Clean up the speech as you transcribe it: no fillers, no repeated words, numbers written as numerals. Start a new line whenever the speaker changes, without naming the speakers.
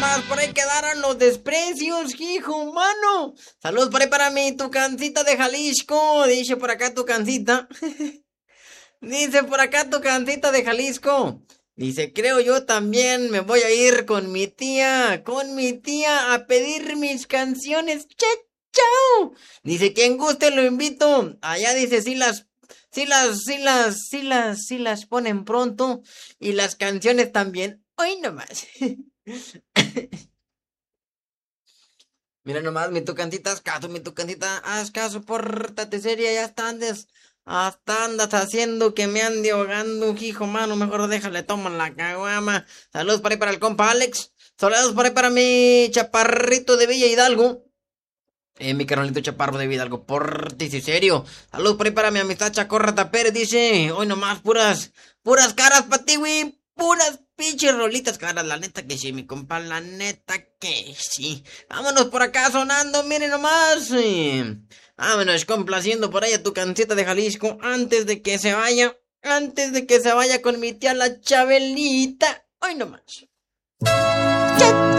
nomás, por ahí quedaron los desprecios, hijo, mano. Saludos por ahí para mi Tucancita de Jalisco. Dice por acá Tucancita. Dice por acá Tucancita de Jalisco. Dice, creo yo también me voy a ir con mi tía a pedir mis canciones. ¡Che, chao! Dice, quien guste lo invito. Allá dice, sí las ponen pronto. Y las canciones también. Hoy nomás. Mira nomás, mi tucantita, haz caso, pórtate seria, ya hasta andas haciendo que me ande ahogando, hijo mano, mejor déjale, toma la caguama. Saludos por ahí para el compa Alex, saludos por ahí para mi chaparrito de Villa Hidalgo. Mi carnalito chaparro de Villa Hidalgo, portis y serio. Saludos por ahí para mi amistad Chacorra Pérez, dice, hoy nomás puras caras para ti, güey. Puras pinches rolitas, caras, la neta que sí, mi compa, la neta que sí. Vámonos por acá sonando, miren nomás. Vámonos complaciendo por ahí a tu cancita de Jalisco antes de que se vaya con mi tía la Chabelita. Hoy nomás.